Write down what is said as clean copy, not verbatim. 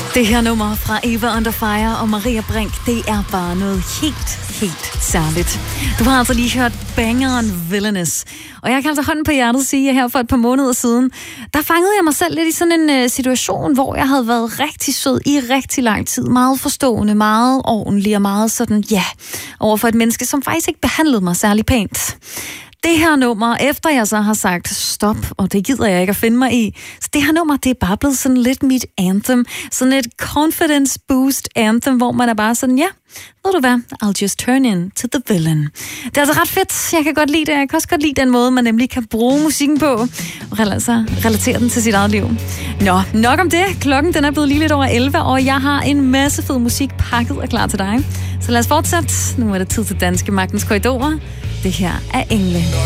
Det her nummer fra Eva Under Fire og Maria Brink, det er bare noget helt særligt. Du har altså lige hørt bangeren Villainous. Og jeg kan altså hånden på hjertet sige, at her for et par måneder siden, der fangede jeg mig selv lidt i sådan en situation, hvor jeg havde været rigtig sød i rigtig lang tid. Meget forstående, meget ordentlig og meget sådan, overfor et menneske, som faktisk ikke behandlede mig særlig pænt. Det her nummer, efter jeg så har sagt stop, og det gider jeg ikke at finde mig i, så det her nummer, det er bare blevet sådan lidt mit anthem. Sådan et confidence boost anthem, hvor man er bare sådan, ved du hvad, I'll just turn in to the villain. Det er altså ret fedt. Jeg kan godt lide det. Jeg kan også godt lide den måde, man nemlig kan bruge musikken på, og altså relatere den til sit eget liv. Nå, nok om det. Klokken den er blevet lige lidt over 11, og jeg har en masse fed musik pakket og klar til dig. Så lad os fortsætte. Nu er det tid til Danske Magtens Korridorer. Det her er Engle.